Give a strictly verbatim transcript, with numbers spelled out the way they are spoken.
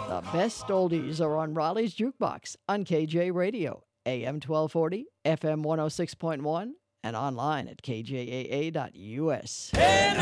The best oldies are on Raleigh's Jukebox on K J Radio, A M twelve forty, F M one oh six point one, and online at k j a a dot u s. Hey,